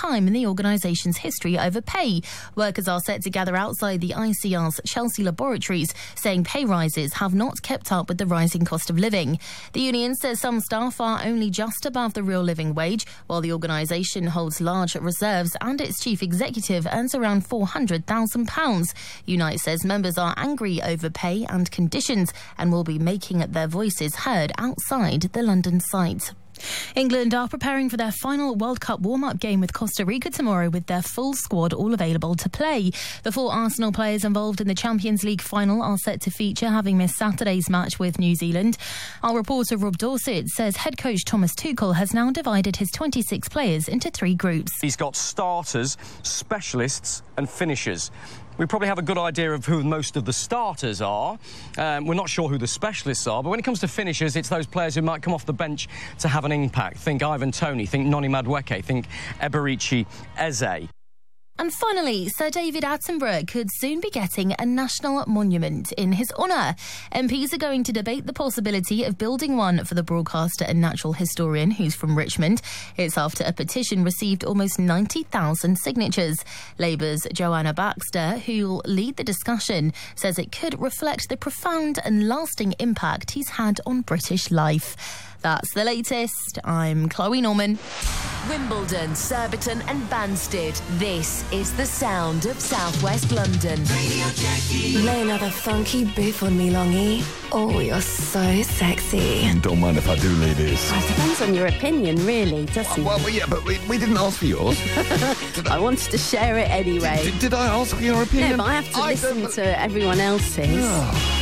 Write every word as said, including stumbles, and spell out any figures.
time in the organisation's history over pay. Workers are set to gather outside the I C R's Chelsea laboratories, saying pay rises have not kept up with the rising cost of living. The union says some staff are only just above the real living wage, while the organisation holds large reserves and its chief executive earns around four hundred thousand pounds. Unite says members are angry over pay and conditions and will be making their voices heard outside the London site. England are preparing for their final World Cup warm-up game with Costa Rica tomorrow, with their full squad all available to play. The four Arsenal players involved in the Champions League final are set to feature, having missed Saturday's match with New Zealand. Our reporter Rob Dorset says head coach Thomas Tuchel has now divided his twenty-six players into three groups. He's got starters, specialists and finishers. We probably have a good idea of who most of the starters are. Um, we're not sure who the specialists are, but when it comes to finishers, it's those players who might come off the bench to have an impact. Think Ivan Toney, think Noni Madueke, think Eberici Eze. And finally, Sir David Attenborough could soon be getting a national monument in his honour. M Ps are going to debate the possibility of building one for the broadcaster and natural historian who's from Richmond. It's after a petition received almost ninety thousand signatures. Labour's Joanna Baxter, who'll lead the discussion, says it could reflect the profound and lasting impact he's had on British life. That's the latest. I'm Chloe Norman. Wimbledon, Surbiton and Banstead. This is the sound of South West London. Radio Jackie. Lay another funky biff on me, Longy. Oh, you're so sexy. Don't mind if I do, ladies. It depends on your opinion, really, doesn't well, it? Well, yeah, but we, we didn't ask for yours. I, I wanted to share it anyway. Did, did I ask for your opinion? No, but I have to I listen don't... to everyone else's. Oh.